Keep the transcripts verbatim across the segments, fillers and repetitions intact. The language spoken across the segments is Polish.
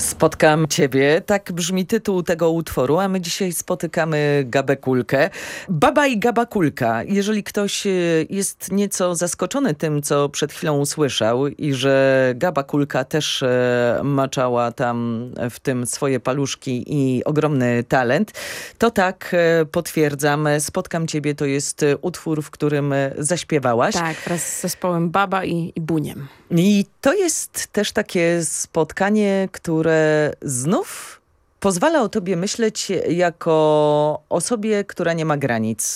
Spotkam ciebie, tak brzmi tytuł tego utworu, a my dzisiaj spotykamy Gabę Kulkę. Baba i Gaba Kulka. Jeżeli ktoś jest nieco zaskoczony tym, co przed chwilą usłyszał i że Gaba Kulka też maczała tam w tym swoje paluszki i ogromny talent, to tak, potwierdzam, Spotkam ciebie to jest utwór, w którym zaśpiewałaś. Tak, wraz z zespołem Baba i, i Buniem. I to jest też takie spotkanie, które znów pozwala o tobie myśleć jako osobie, która nie ma granic.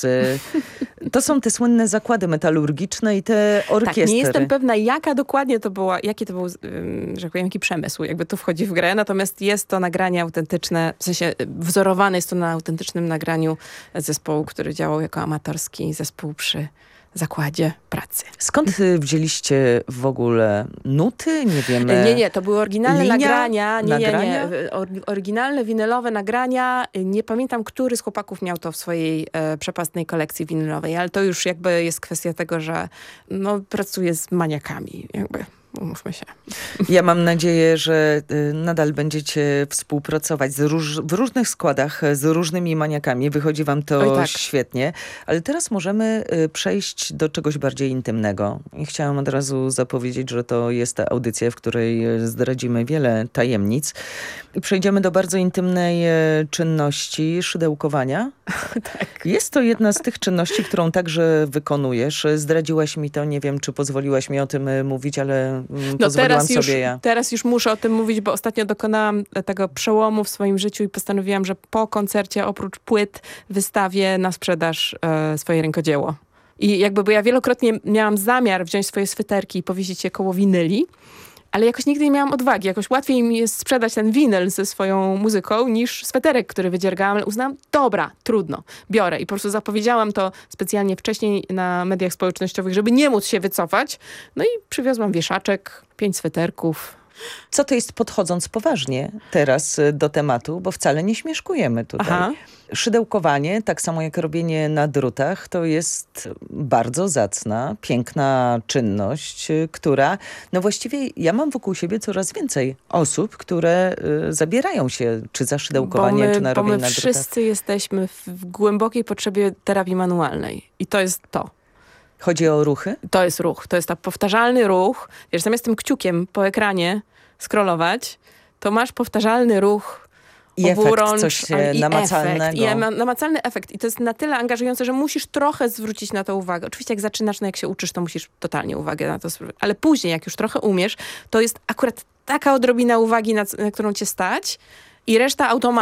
To są te słynne zakłady metalurgiczne i te orkiestry. Tak, nie jestem pewna, jaka dokładnie to była, jaki to był, że tak powiem, jaki przemysł, jakby to wchodzi w grę. Natomiast jest to nagranie autentyczne, w sensie wzorowane jest to na autentycznym nagraniu zespołu, który działał jako amatorski zespół przy zakładzie pracy. Skąd wzięliście w ogóle nuty? Nie wiem. Nie, nie, to były oryginalne linia? nagrania. Nie, nagrania? nie, nie. Oryginalne winylowe nagrania. Nie pamiętam, który z chłopaków miał to w swojej e, przepastnej kolekcji winylowej, ale to już jakby jest kwestia tego, że no, pracuję z maniakami, jakby. Umówmy się. Ja mam nadzieję, że y, nadal będziecie współpracować z róż, w różnych składach z różnymi maniakami. Wychodzi wam to Oj, tak. świetnie. Ale teraz możemy y, przejść do czegoś bardziej intymnego. I chciałam od razu zapowiedzieć, że to jest ta audycja, w której zdradzimy wiele tajemnic. I przejdziemy do bardzo intymnej y, czynności szydełkowania. Tak. Jest to jedna z tych czynności, którą także wykonujesz. Zdradziłaś mi to, nie wiem, czy pozwoliłaś mi o tym y, mówić, ale No pozwoliłam teraz sobie już, ja. teraz już muszę o tym mówić, bo ostatnio dokonałam tego przełomu w swoim życiu i postanowiłam, że po koncercie oprócz płyt wystawię na sprzedaż e, swoje rękodzieło. I jakby, bo ja wielokrotnie miałam zamiar wziąć swoje sweterki i powiesić je koło winyli, ale jakoś nigdy nie miałam odwagi. Jakoś łatwiej mi jest sprzedać ten winyl ze swoją muzyką niż sweterek, który wydziergałam, ale uznałam, dobra, trudno, biorę. I po prostu zapowiedziałam to specjalnie wcześniej na mediach społecznościowych, żeby nie móc się wycofać. No i przywiozłam wieszaczek, pięć sweterków. Co to jest, podchodząc poważnie teraz do tematu, bo wcale nie śmieszkujemy tutaj. Aha. Szydełkowanie, tak samo jak robienie na drutach, to jest bardzo zacna, piękna czynność, która, no właściwie ja mam wokół siebie coraz więcej osób, które y, zabierają się czy za szydełkowanie, my, czy na robienie na drutach. Bo my drutach. wszyscy jesteśmy w, w głębokiej potrzebie terapii manualnej. I to jest to. Chodzi o ruchy? To jest ruch. To jest tak powtarzalny ruch. Wiesz, zamiast tym kciukiem po ekranie scrollować, to masz powtarzalny ruch I obu efekt, rącz, coś i namacalnego. Efekt, I ma- namacalny efekt. I to jest na tyle angażujące, że musisz trochę zwrócić na to uwagę. Oczywiście jak zaczynasz, no jak się uczysz, to musisz totalnie uwagę na to zwrócić. Ale później, jak już trochę umiesz, to jest akurat taka odrobina uwagi, na, na którą cię stać i reszta automatycznie.